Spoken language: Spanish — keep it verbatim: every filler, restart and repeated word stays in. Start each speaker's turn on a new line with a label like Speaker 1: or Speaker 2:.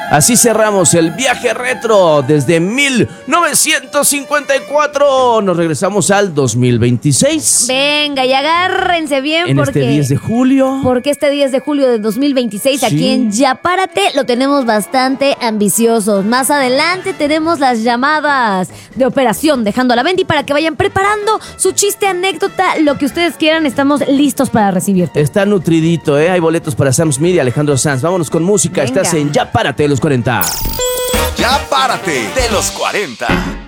Speaker 1: Así cerramos el viaje retro desde mil novecientos cincuenta y cuatro. Nos regresamos al dos mil veintiséis.
Speaker 2: Venga, y agárrense bien
Speaker 1: en
Speaker 2: porque...
Speaker 1: este diez de julio.
Speaker 2: Porque este diez de julio de dos mil veintiséis
Speaker 1: Sí.
Speaker 2: aquí en Ya Párate lo tenemos bastante ambiciosos. Más adelante tenemos las llamadas de operación Dejando a la Bendy para que vayan preparando su chiste, anécdota, lo que ustedes quieran. Estamos listos para recibirte.
Speaker 1: Está nutridito, ¿eh? Hay boletos para Sam Smith y Alejandro Sanz. Vámonos con música.
Speaker 2: Venga.
Speaker 1: Estás en Ya Párate de los cuarenta.
Speaker 3: Ya Párate de los cuarenta.